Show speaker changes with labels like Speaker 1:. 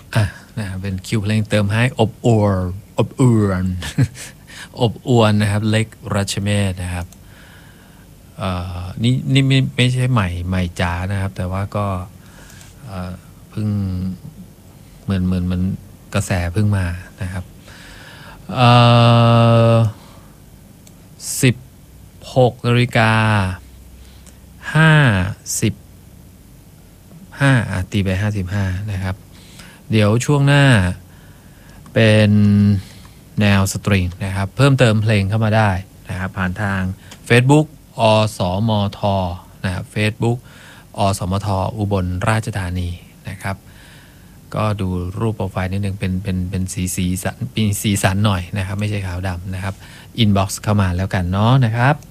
Speaker 1: นะครับเป็นคิวเพลงเติมให้อบอวลอบอวน อบอวนนะครับเล็กรัชเมศนะครับนี่ไม่ใช่ใหม่จ๋านะครับแต่ว่าก็เพิ่งเหมือนมันกระแสเพิ่งมานะครับ16:55ตีไป55นะครับเดี๋ยวช่วงหน้าเป็นแนวสตริงนะครับเพิ่มเติมเพลงเข้ามาได้นะครับผ่านทาง Facebook อสมทนะครับ Facebook อสมทอุบลราชธานีนะครับก็ดูรูปโปรไฟล์นิดนึงเป็นสีสันหน่อยนะครับไม่ใช่ขาวดำนะครับอินบ็อกซ์เข้ามาแล้วกันเนาะนะครับ